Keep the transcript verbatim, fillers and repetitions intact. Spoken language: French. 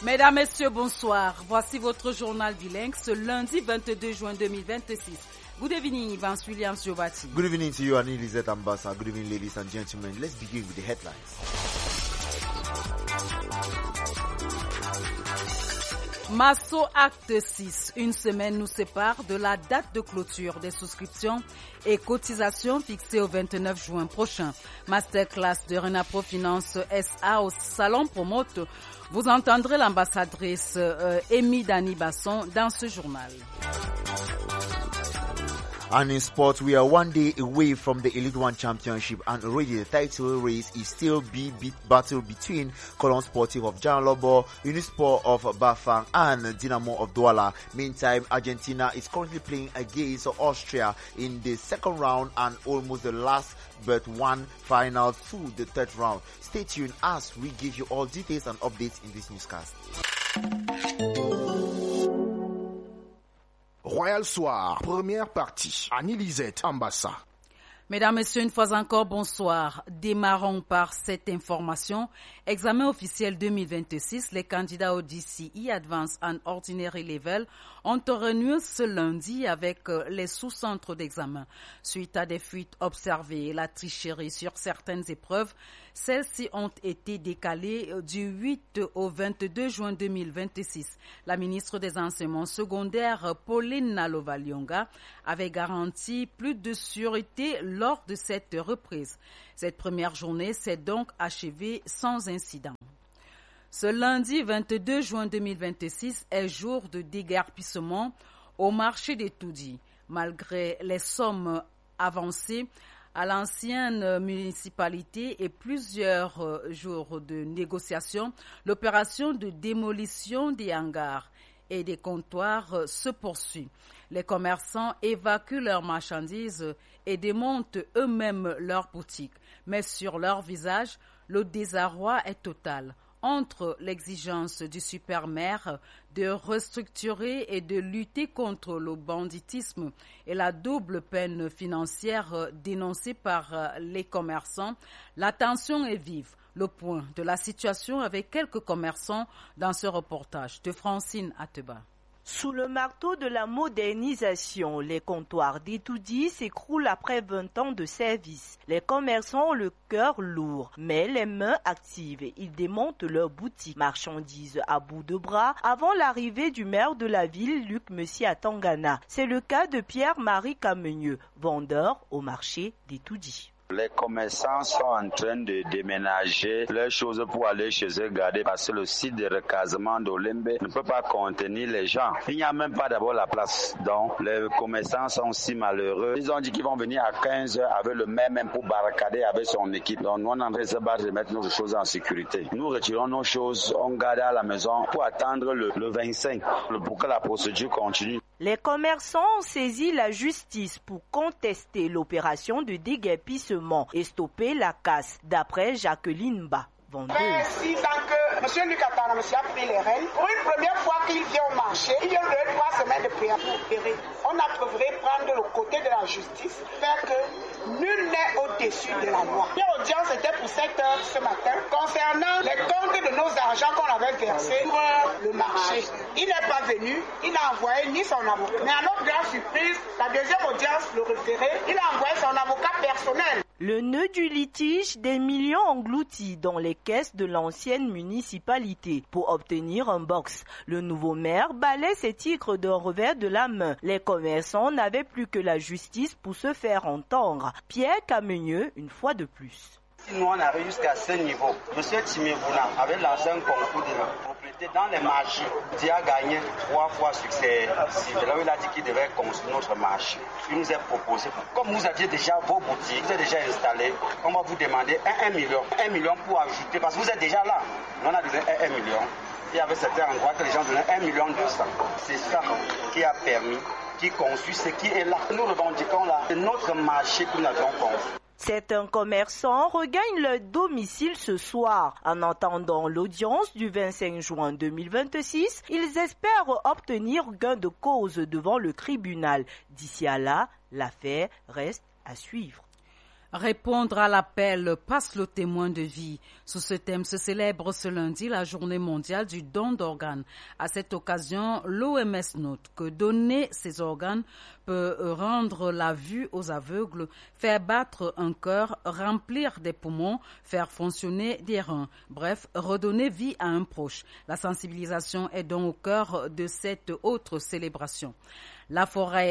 Mesdames, Messieurs, bonsoir. Voici votre journal bilingue ce lundi vingt-deux juin deux mille vingt-six. Good evening, Evans Williams Jovati. Good evening to you, Annie Lizette Ambassa. Good evening, ladies and gentlemen. Let's begin with the headlines. Masso Acte six. Une semaine nous sépare de la date de clôture des souscriptions et cotisations fixées au vingt-neuf juin prochain. Masterclass de Renapro Finance S A au Salon Promote. Vous entendrez l'ambassadrice euh, Amy Dani Basson dans ce journal. And in sport, we are one day away from the Elite One Championship, and already the title race is still being beat battle between Cologne Sportive of Jan Lobo, Unisport of Bafang, and Dinamo of Douala. Meantime, Argentina is currently playing against Austria in the second round and almost the last but one final to the third round. Stay tuned as we give you all details and updates in this newscast. Royal Soir, première partie. Annie Lizette Ambassa. Mesdames, Messieurs, une fois encore, bonsoir. Démarrons par cette information. Examen officiel deux mille vingt-six, les candidats au D C E Advanced and Ordinary Level ont réuni ce lundi avec les sous-centres d'examen. Suite à des fuites observées et la tricherie sur certaines épreuves, celles-ci ont été décalées du huit au vingt-deux juin deux mille vingt-six. La ministre des Enseignements secondaires, Pauline Nalova-Lyonga, avait garanti plus de sûreté lors de cette reprise. Cette première journée s'est donc achevée sans incident. Ce lundi vingt-deux juin deux mille vingt-six est jour de déguerpissement au marché des Toudi. Malgré les sommes avancées à l'ancienne municipalité et plusieurs jours de négociations, l'opération de démolition des hangars et des comptoirs se poursuit. Les commerçants évacuent leurs marchandises et démontent eux-mêmes leurs boutiques. Mais sur leur visage, le désarroi est total. Entre l'exigence du super-maire de restructurer et de lutter contre le banditisme et la double peine financière dénoncée par les commerçants, la tension est vive. Le point de la situation avec quelques commerçants dans ce reportage de Francine Ateba. Sous le marteau de la modernisation, les comptoirs d'Etoudi s'écroulent après vingt ans de service. Les commerçants ont le cœur lourd, mais les mains actives. Ils démontent leurs boutiques, marchandises à bout de bras, avant l'arrivée du maire de la ville, Luc Messia Tangana. C'est le cas de Pierre-Marie Camenieux, vendeur au marché d'Etoudi. Les commerçants sont en train de déménager leurs choses pour aller chez eux garder parce que le site de recasement d'Olembe ne peut pas contenir les gens. Il n'y a même pas d'abord la place. Donc les commerçants sont si malheureux. Ils ont dit qu'ils vont venir à quinze heures avec le maire même pour barricader avec son équipe. Donc nous on est en train de se battre de mettre nos choses en sécurité. Nous retirons nos choses, on garde à la maison pour attendre le, le vingt-cinq pour que la procédure continue. Les commerçants ont saisi la justice pour contester l'opération de déguerpissement et stopper la casse, d'après Jacqueline Ba. Vendeuse. Six ans que M. Luc Atana a pris les rênes. Pour une première fois qu'il vient au marché, il vient de trois semaines de prière pour opérer. On a préféré prendre le côté de la justice, faire que nul n'est au-dessus de la loi. L'audience était pour sept heures ce matin concernant les comptes de nos argents qu'on avait versés pour le marché. Il n'est pas venu, il n'a envoyé ni son avocat. Mais à notre grande surprise, la deuxième audience, le référé, il a envoyé son avocat personnel. Le nœud du litige, des millions engloutis dans les caisses de l'ancienne municipalité pour obtenir un box. Le nouveau maire balaie ses tigres d'un revers de la main. Les commerçants n'avaient plus que la justice pour se faire entendre. Pierre Camenieux, une fois de plus. Nous on arrive jusqu'à ce niveau. Monsieur Timebouna avait lancé un concours de propriété dans les marchés. Il a gagné trois fois succès. C'est là où il a dit qu'il devait construire notre marché. Il nous a proposé, comme vous aviez déjà vos boutiques, vous êtes déjà installés, on va vous demander un, un million. Un million pour ajouter, parce que vous êtes déjà là. Nous on a donné un, un million. Il y avait certains endroits que les gens donnaient un million deux cents. C'est ça qui a permis, qui construit ce qui est là. Nous revendiquons là, c'est notre marché que nous avons construit. Certains commerçants regagnent leur domicile ce soir. En attendant l'audience du vingt-cinq juin deux mille vingt-six, ils espèrent obtenir gain de cause devant le tribunal. D'ici à là, l'affaire reste à suivre. Répondre à l'appel passe le témoin de vie. Sous ce thème se célèbre ce lundi la journée mondiale du don d'organes. À cette occasion, l'O M S note que donner ses organes peut rendre la vue aux aveugles, faire battre un cœur, remplir des poumons, faire fonctionner des reins. Bref, redonner vie à un proche. La sensibilisation est donc au cœur de cette autre célébration. La forêt